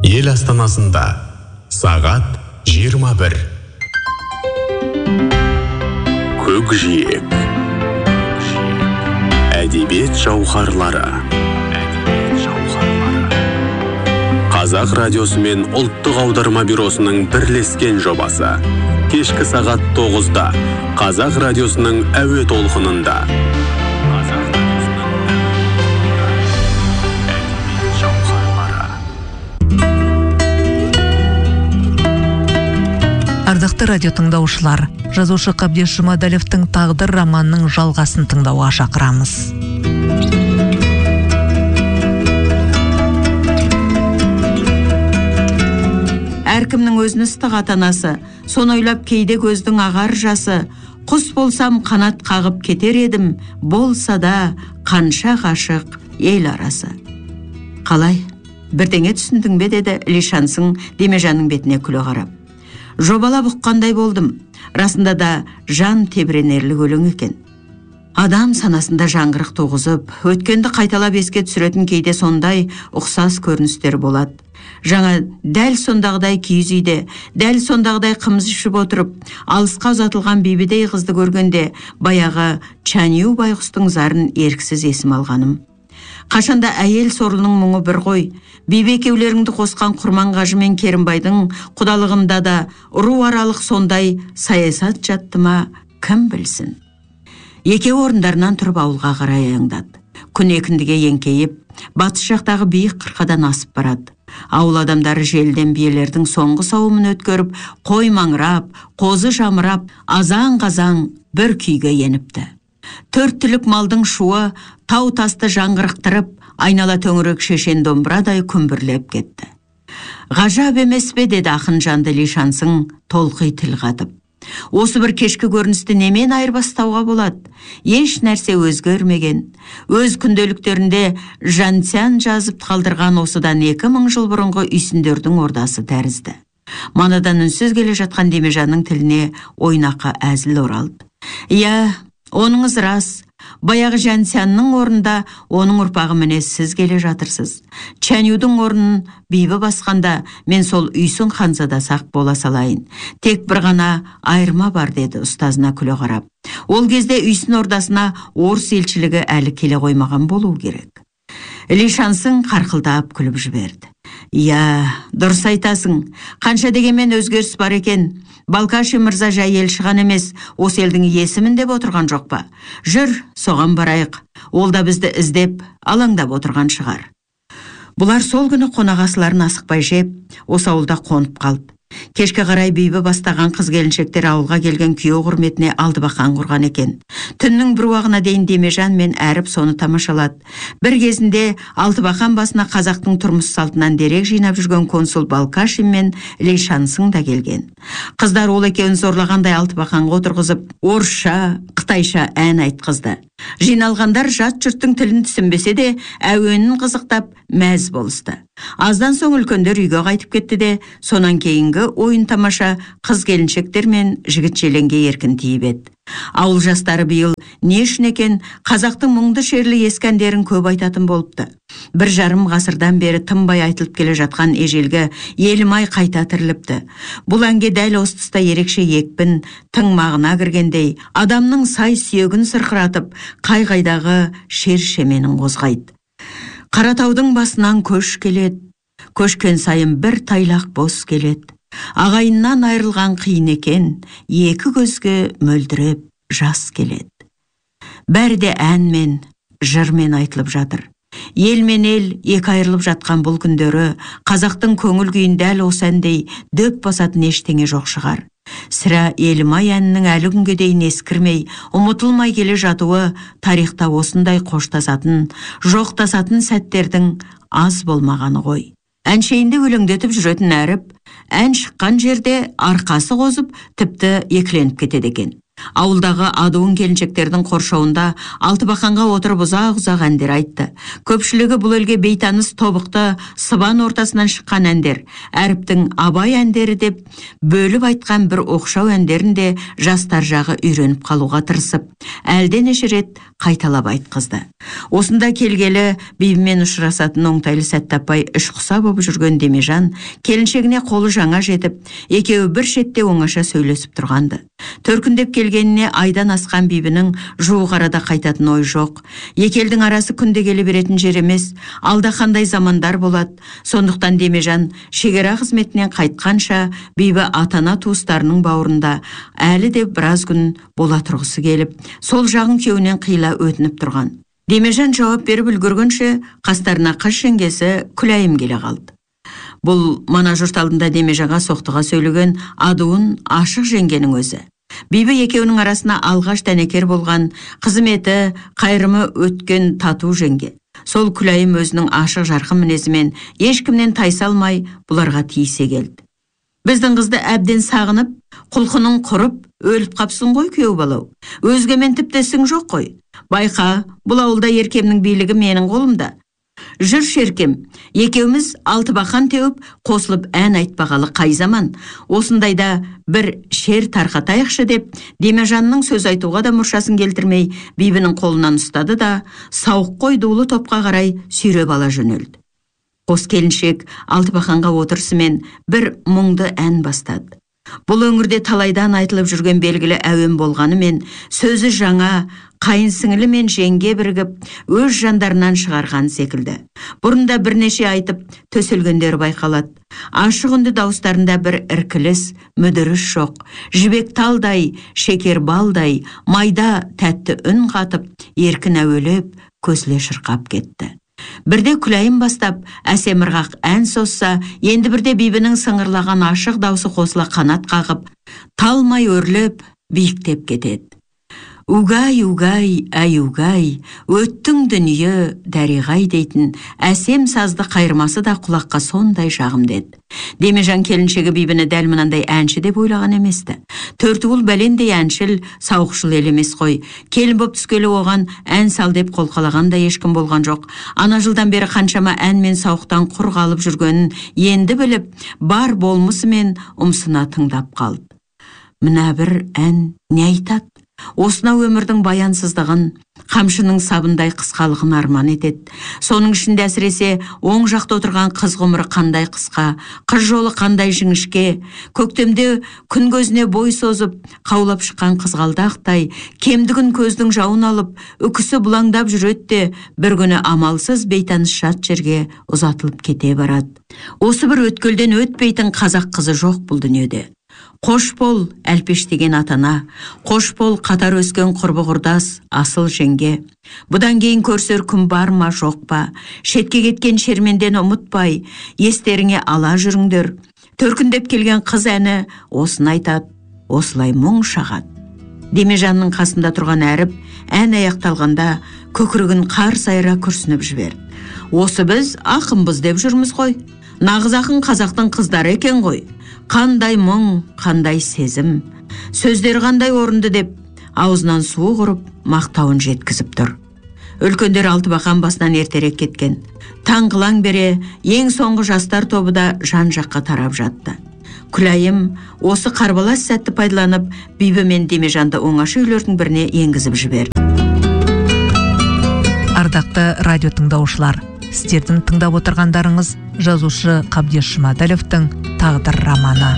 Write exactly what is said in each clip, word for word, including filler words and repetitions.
Ел астанасында сағат жиырма бір. Көкжиек. Әдебиет жауһарлары. Қазақ радиосы мен ұлттық аударма бюросының бірлескен жобасы. Кешкі сағат тоғызда Қазақ радиосының әуе толқынында. Ардақты радио тыңдаушылар, жазушы Қабдеш Жұмадәлевтің «Тағдыр» романының жалғасын тыңдауға шақырамыз. Әркімнің өзін ыстық ата-анасы, соны ойлап кейде көздің ағар жасы. Құс болсам қанат қағып кетер едім, болса да қанша ғашық ел арасы. Қалай? Бірдеңе түсіндің бе, деді Лишансың Демежанның бетіне күле қарап. Жобалап ұққандай болдым. Расында да жан тебіренерлік өлең екен. Адам санасында жаңғырық туғызып, өткенді қайталап еске түсіретін кейде сондай ұқсас көріністер болады. Жаңа дәл сондағыдай киіз үйде, дәл сондағыдай қымыз ішіп отырып, алысқа ұзатылған бейбідей қызды көргенде, баяғы Чаню байғұстың зарын еріксіз есім алғаным. Қашанда әйел сорлының мұңы бір ғой, бейбекеулеріңді қосқан Құрман Қажы мен Керімбайдың құдалығында да ру аралық сондай саясат жатты ма, кім білсін. Екеуі орындарынан тұрып ауылға қарай аяңдады. Күн екіндіге еңкейіп, батыс жақтағы биік қырқадан асып барады. Ауыл адамдары желден биелердің соңғы сауымын өткөріп, қой маңырап, қозы жамырап, азаң-қазаң бір күйге еніпті. Төрт түлік малдың шуы тау тасты жаңғырықтырып, айнала төңірек шешен домбырадай күмбірлеп кетті. Ғажап емес пе, деді ақын жанды Лишансың толқи тіл қатып. Осы бір кешкі көріністі немен айырбастауға болады? Еш нәрсе өзгермеген. Өз күнделіктерінде Жансян жазып қалдырған осыдан екі мың жыл бұрынғы үйсіндердің ордасы тәрізді. Манадан үнсіз келе жатқан Демежанның тіліне ойнақы әзіл оралды. Иә, оныңыз рас. Баяғы Жансянның орнында оның ұрпағы міне сіз келе жатырсыз. Чанюдың орнын бейбі басқанда мен сол үйсін ханзада сақ бола салайын. Тек бір ғана айырма бар, деді ұстазына күле қарап. Ол кезде үйсін ордасына орыс елшілігі әлі келе қоймаған болу керек. Лишансың қарқылдап күліп жіберді. Иә, дұрыс айтасың. Қанша дегенмен өзгеріс бар екен. Балкаши мырза жай елші ғана емес, осы елдің есімін деп отырған жоқ па? Жүр, соған барайық. Ол да бізді іздеп, алаңдап отырған шығар. Бұлар сол күні қонағасыларын асықпай жеп, осы ауылда қонып қалды. Кешке қарай бейбі бастаған қыз келіншектер ауылға келген күйеу құрметіне алтыбақан құрған екен. Түннің бір уағына дейін Демежан мен әріп соны тамашалады. Бір кезінде алтыбақан басына қазақтың тұрмыс салтынан дерек жинап жүрген консул Балкаши мен Лишансың да келген. Қыздар ол екеуін зорлағандай алтыбақанға отырғызып, орысша, қытайша ән айтқызды. Жиналғандар жат жұрттың тілін түсінбесе де, әуенін қызықтап мәз болысты. Аздан соң үлкендер үйге қайтып кетті де, сонан кейінгі ойын тамаша қыз келіншектер мен жігіт желенге еркін тиіп еді. Ауыл жастары биыл не үшін екен қазақтың мұңды шерлі ескі әндерін көп айтатын болыпты. Бір жарым ғасырдан бері тынбай айтылып келе жатқан ежелгі елім-ай қайта тіріліпті. Бұл әнге дәл осы тұста ерекше екпін, тың мағына кіргендей, адамның сай сүйегін сырқыратып, қай-қайдағы шер шеменін қозғайды. Қаратаудың басынан көш келеді, көшкен сайын бір тайлақ бос келеді. Ағайыннан айырылған қиын екен, екі көзге мөлдіреп жас келеді. Бәрі де әнмен, жырмен айтылып жатыр. Ел мен ел екі айырылып жатқан бұл күндері қазақтың көңіл күйін дәл осы әндей дөп басатын ештеңе жоқ шығар. Сірә елім-ай әнінің әлі күнге дейін ескірмей, ұмытылмай келе жатуы тарихта осындай қоштасатын, жоқтасатын сәттердің аз болмағаны ғой. Әншейінде өлеңдетіп жүретін әріп, ән шыққан жерде арқасы қозып, тіпті екіленіп кетеді екен. Ауылдағы адуын келіншектердің қоршауында Алтыбақанға отырып ұзақ-ұзақ әндер айтты. Көпшілігі бұл елге бейтаныс тобықты сыбан ортасынан шыққан әндер, әріптің абай әндері деп бөліп айтқан бір оқшау әндерін де жастар жағы үйреніп қалуға тырысып, әлденеше рет қайталап айтқызды. Осында келгелі бейбімен ұшырасатын оңтайлы сәт таппай ішқұса болып жүрген Демежан келіншегіне қолы жаңа жетіп, екеуі бір шетте оңаша сөйлесіп тұрғанды. Төркіндеп келгеніне айдан асқан бейбінің жуық арада қайтатын ой жоқ. Екі елдің арасы күнде келе беретін жер емес, алда қандай замандар болады. Сондықтан Демежан шекара қызметінен қайтқанша бейбі атана туыстарының бауырында әлі де біраз күн бола тұрғысы келіп, сол жағын кеуінен қиыла өтініп тұрған. Демежан жауап беріп үлгіргенше қастарына қыз жеңгесі Күлайым келе қалды. Бұл мана жұрт алдында Демежанға соқтыға сөйлеген адуын ашық жеңгенің өзі. Бейбі екеуінің арасына алғаш дәнекер болған, қызметі, қайрымы өткен тату жеңге. Сол Күлайым өзінің ашық жарқын мінезімен ешкімнен тайсалмай бұларға тиісе келді. Біздің қызды әбден сағынып, құлқының құрып, өліп қапсың ғой күйеу балау. Өзгемен тіптесің жоқ қой. Байқа, бұл ауылда еркемнің билігі менің қолымда. Жүр шеркем, екеуміз Алтыбақан теуіп, қосылып ән айтпағалы қай заман. Осындайда бір шер тарқатайықшы деп, Демежанның сөз айтуға да мұршасын келтірмей, бейбінің қолынан ұстады да, сауық қой дулы топқа қарай сүйреп ала жөнелді. Қос келіншек Алтыбақанға отырысымен бір мұңды ән бастады. Бұл өңірде талайдан айтылып жүрген белгілі әуен болғанымен, сөзі жаңа, қайын сіңілі мен жеңге бірігіп, өз жандарынан шығарған секілді. Бұрында бірнеше айтып, төселгендері байқалады. Ашық үнді дауыстарында бір іркіліс, мүдіріс жоқ. Жібек талдай, шекер балдай, майда тәтті үн қатып, еркін әуелеп, көсіле шырқап кетті. Бірде Күлайым бастап, әсем ырғақ ән созса, енді бірде бейбінің сыңғырлаған ашық даусы қосыла қанат қағып, талмай өрлеп, биіктеп кетеді. Угай, угай, әй угай, өттің дүние дәреғай дейтін әсем сазды қайырмасы да құлаққа сондай жағым деді. Демежан келіншегі бейбіні дәл мынандай әнші деп ойлаған еместі. Төртуыл бәлендей әншіл, сауықшыл елемес қой. Келін боп түскелі оған ән сал деп қолқалаған да ешкім болған жоқ. Ана жылдан бері қаншама ән мен сауықтан құр қалып жүргенін енді біліп, бар болмысымен ұмсына тыңдап қалды. Мына бір ән не айтады? Осынау өмірдің баянсыздығын, қамшының сабындай қысқалығын арман етеді. Соның ішінде әсіресе оң жақта отырған қыз ғұмыры қандай қысқа, қыз жолы қандай жіңішке, көктемде күн көзіне бой созып, қаулап шыққан қызғалдақтай, кемдігін көздің жауын алып, үкісі бұлаңдап жүреді де, бір күні амалсыз бейтаныс жат жерге ұзатылып кете барады. Осы бір өткелден өтпейтін қазақ қызы жоқ бұл дүниеде. Қош бол, әлпеш деген атана, қош бол, қатар өскен құрбы құрдас, асыл жеңге. Бұдан кейін көрсер күн бар ма, жоқ па, шетке кеткен шерменден ұмытпай, естеріңе ала жүріңдер. Төркіндеп келген қыз әні осыны айтады, осылай мұң шағады. Демежанның қасында тұрған әріп, ән аяқталғанда көкірегін қар сайра күрсініп жіберді. Осы біз ақынбыз деп жүрміз ғой. Нағыз ақын қазақтың қыздары екен ғой. Қандай мұң, қандай сезім, сөздері қандай орынды деп, аузынан суы құрып, мақтауын жеткізіп тұр. Үлкендер Алтыбақан басынан ертерек кеткен. Таңғылаң бере, ең соңғы жастар тобы да жан жаққа тарап жатты. Күлайым осы қарбалас сәтті пайдаланып, Бибі мен Демежанды оңаша үйлердің біріне енгізіп жіберді. Ардақты радио тыңдаушылар, сіздердің тыңдап отырғандарыңыз жазушы Қабдеш Жұмадәловтың «Тағдыр» романы.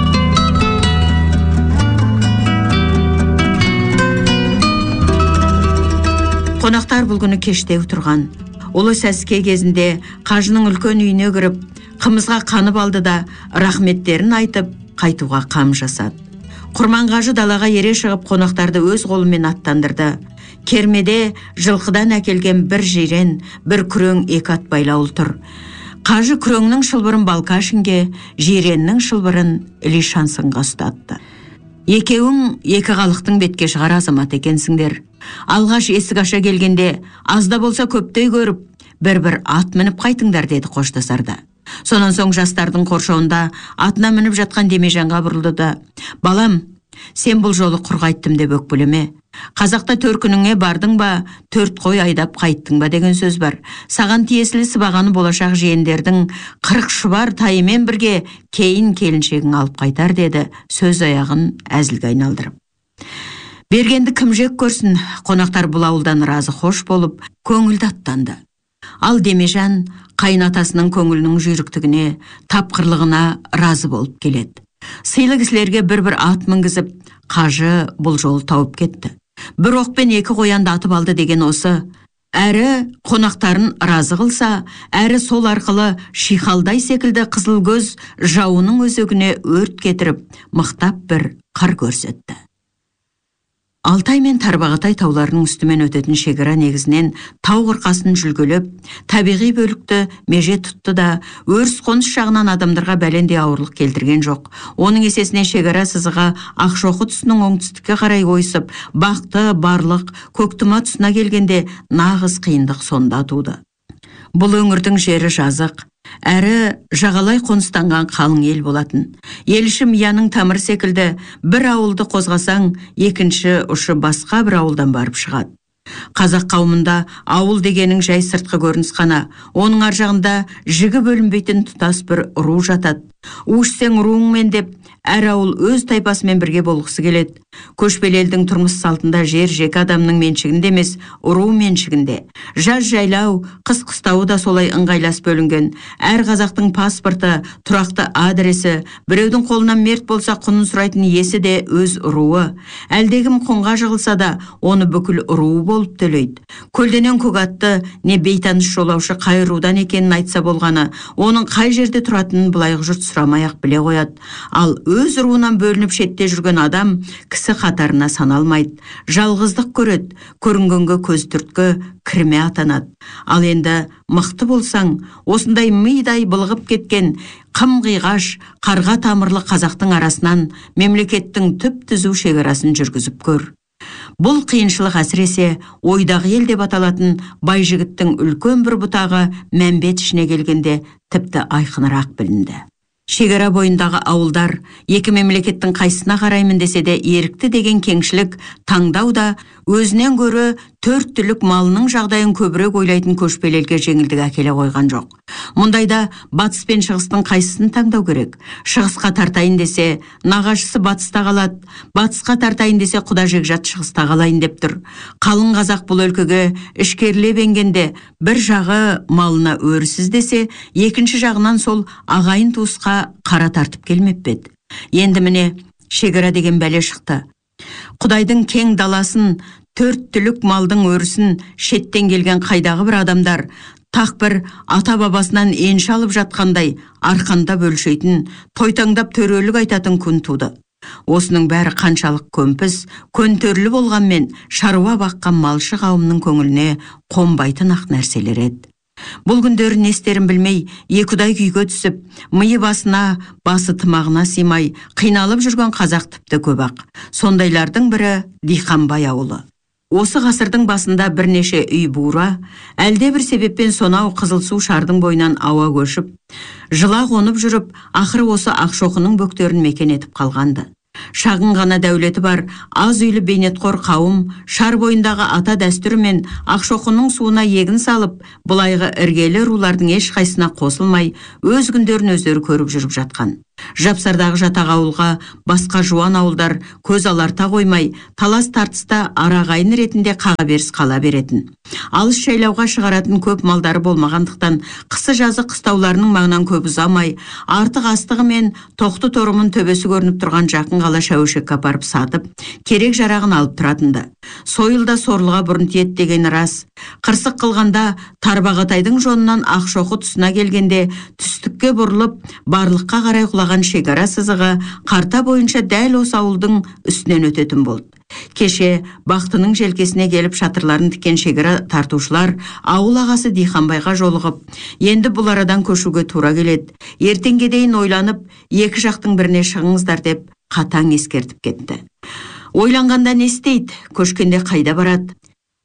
Қонақтар бұл күні кештеу тұрған. Ұлы сәске кезінде қажының үлкен үйіне кіріп, қымызға қанып алды да, рахметтерін айтып, қайтуға қам жасады. Құрманғажы далаға ере шығып, қонақтарды өз қолымен аттандырды. Кермеде жылқыдан әкелген бір жирен, бір күрең екі ат байлаулы тұр. Қажы күреңнің шылбырын Балкашинге, жиреннің шылбырын Ілишансынға ұстатты. Екеуің екі қалықтың бетке шығар азамат екенсіңдер. Алғаш есік аша келгенде, азда болса көптей көріп, бір-бір ат мініп қайтыңдар деді қоштасарда. Сонан соң жастардың қоршауында атына мініп жатқан Демежанға бұрылды да: «Балам, Сен бұл жолы құр қайттым деп өкпелеме. Қазақта төркініңе бардың ба, төрт қой айдап қайттың ба деген сөз бар. Саған тиесілі сыбағаны болашақ жиендердің қырық шұбар тайымен бірге кейін келіншегін алып қайтар деді, сөз аяғын әзілге айналдырып. Бергенді кім жек көрсін, қонақтар бұл ауылдан разы хош болып, көңілді аттанды. Ал Демежан қайынатасының көңілінің жүйріктігіне, тапқырлығына разы болып келеді. Сыйлы кісілерге бір-бір ат мінгізіп, қажы бұл жол тауып кетті. Бір оқпен екі қоянды атып алды деген осы. Әрі қонақтарын разы қылса, әрі сол арқылы шихалдай секілді қызыл көз жауының өзегіне өрт кетіріп, мықтап бір қыр көрсетті. Алтай мен Тарбағатай тауларының үстімен өтетін шекара негізінен тау қырқасын жүлгелеп, табиғи бөлікті меже тұтты да, өріс қоныс жағынан адамдарға бәлендей ауырлық келтірген жоқ. Оның есесіне шекара сызыға Ақшоқы тұсының оңтүстікке қарай ойысып, Бақты, Барлық, Көктұма тұсына келгенде нағыз қиындық сонда туды. Бұл өңірдің жері жазық, әрі жағалай қоныстанған қалың ел болатын. Ел іші мияның тамыр секілді, бір ауылды қозғасаң, екінші ұшы басқа бір ауылдан барып шығады. Қазақ қауымында ауыл дегенің жай сыртқы көрініс қана, оның ар жағында жігі бөлінбейтін тұтас бір ру жатады. Уышсең руыңмен деп, әр ауыл өз тайпасымен бірге болғысы келеді. Көшпелі елдің тұрмыс салтында жер жеке адамның меншігінде емес, ру меншігінде. Жаз жайлау, қыс қыстауы да солай ыңғайлас бөлінген. Әр қазақтың паспорты, тұрақты адресі, біреудің қолынан мерт болса құнын сұрайтын иесі де өз руы. Әлдегім құнға жығылса да, оны бүкіл руы болып төлейді. Көлденен көк атты не бейтаныс жолаушы қай рудан екенін айтса болғаны, оның қай жерде тұратынын былайғы жұрт сұрамай-ақ біле қояды. Ал өз руынан бөлініп шетте жүрген адам кісі қатарына саналмайды. Жалғыздық көреді, көрінгенге көз түрткі кірме атанады. Ал енді мықты болсаң, осындай мидай былғып кеткен қым қиғаш, қарға тамырлы қазақтың арасынан мемлекеттің түп түзу шекарасын жүргізіп көр. Бұл қиыншылық әсіресе ойдағы ел деп аталатын Байжігіттің үлкен бір бұтағы Мәмбет ішіне келгенде тіпті айқынырақ білінді. Шекара бойындағы ауылдар екі мемлекеттің қайсына қараймын десе де ерікті деген кеңшілік таңдау да өзінен көрі төрт түлік малының жағдайын көбірек ойлайтын көшпелелге жеңілдік әкеле қойған жоқ. Мұндайда батыс пен шығыстың қайсысын таңдау керек? Шығысқа тартайын десе, нағашысы батыста қалады, батысқа тартайын десе, құда жекжат шығыста қалайын деп тұр. Қалың қазақ бұл өлкеге ішкерлеп енгенде, бір жағы малына өрісіз десе, екінші жағынан сол ағайын туысқа қара тартып келмеп бет. Енді міне шекара деген бәле шықты. Құдайдың кең даласын, төрт түлік малдың өрісін шеттен келген қайдағы бір адамдар тақ бір ата бабасынан енші алып жатқандай арқанда бөлшейтін, тойтаңдап төрелік айтатын күн туды. Осының бәрі қаншалық көмпіз, көнтерлі болғанмен шаруа баққан малшы қауымның көңіліне қонбайтын ақ нәрселер еді. Бұл күндері не істерін білмей, екідай күйге түсіп, миы басына, басы тымағына симай, қиналып жүрген қазақ тіпті көп ақ. Сондайлардың бірі Диханбай ауылы. Осы ғасырдың басында бірнеше үй бура, әлде бір себеппен сонау Қызылсу шардың бойынан ауа көшіп, жыла қонып жүріп, ақыры осы Ақшоқының бөктерін мекен етіп қалғанды. Шағын ғана дәулеті бар, аз үйлі бейнетқор қауым, шар бойындағы ата дәстүрі мен Ақшоқының суына егін салып, бұлайғы іргелі рулардың ешқайсына қосылмай, өз күндерін өздері көріп жүріп жатқан. Жапсардағы жатақ ауылға басқа жуан ауылдар көз аларта қоймай, талас тартыста арағайын ретінде қаға беріс қала беретін. Алыс жайлауға шығаратын көп малдары болмағандықтан, қысы жазы қыстауларының маңынан көп ұзамай, артық астығы мен тоқты торымын төбесі көрініп тұрған жақын қала шәуешекке апарып сатып, керек жарағын алып тұратынды. Сойылда сорлыға бұрын тиет деген рас. Қырсық қылғанда Тарбағатайдың жонынан Ақшоқы тұсына келгенде түстікке бұрылып, Барлыққа қарай құлаған шекара сызығы қарта бойынша дәл осы ауылдың үстінен өтетін болды. Кеше Бақтының желкесіне келіп шатырларын тікен шекара тартушылар ауыл ағасы Диханбайға жолығып, енді бұл арадан көшуге тура келеді. Ертеңге дейін ойланып, екі жақтың біріне шығыңыздар деп қатаң ескертіп кетті. Ойланғанда не істейді, көшкенде қайда барады?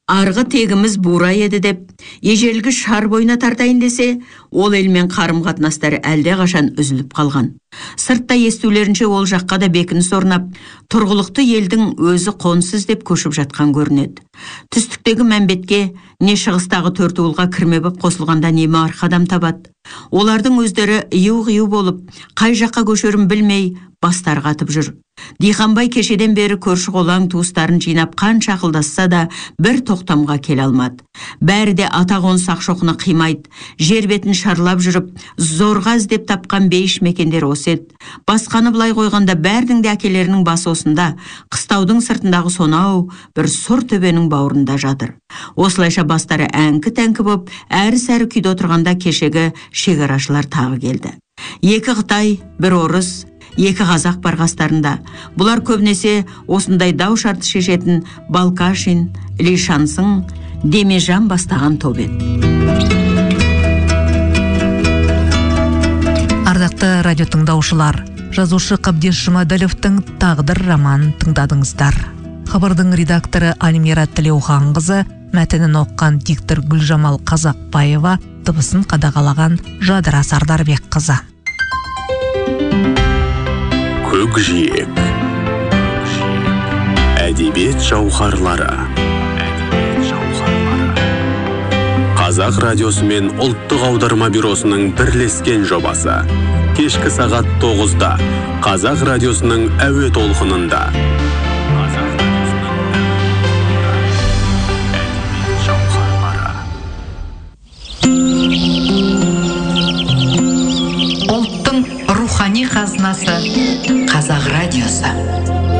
арғы тегіміз бура еді деп, ежелгі шар бойына тартайын десе, ол елмен қарым-қатынастары әлде қашан үзіліп қалған. Сыртта естулерінше ол жаққа да бекініс орнап, тұрғылықты елдің өзі қонсыз деп көшіп жатқан көрінеді. Түстіктегі Мәмбетке не шығыстағы Төртуылға кірме боп қосылғанда неме арқа адам табады. Олардың өздері ию-ғию болып, қай жаққа көшерін білмей, бастар қатып жүр. Диханбай кешеден бері көрші қолаң туыстарын жинап қанша ақылдасса да бір тоқтамға келе алмады. Бәрі де ата қоныс ақшоқыны қимайды. Жер бетін шарлап жүріп, зорға іздеп тапқан бейіш мекендер осы еді. Басқаны былай қойғанда бәрдің де әкелерінің басы осында, қыстаудың сыртындағы сонау бір сұр төбенің бауырында жатыр. Осылайша бастары әңкі-тәңкі боп, әрі-сәрі күйде отырғанда кешегі шекарашылар тағы келді. Екі Қытай, бір орыс, екі қазақ бар қастарында. Бұлар көбінесе осындай дау шарты шешетін Балкашин, Лишансың, Демежан бастаған топ еді. Ардақты радио тыңдаушылар, жазушы Қабдеш Жұмаділовтің «Тағдыр» романын тыңдадыңыздар. Хабардың редакторы Альмира Тілеуханқызы, мәтінін оққан диктор Гүлжамал Қазақбаева, дыбысын қадағалаған Жадыра Сардарбекқызы. Көкжиек. Әдебиет жауһарлары. Қазақ радиосы мен ұлттық аударма бюросының бірлескен жобасы. Кешкі сағат тоғызда Қазақ радиосының әуе толқынында. Ұлттың рухани қазынасы Қазақ радиосы.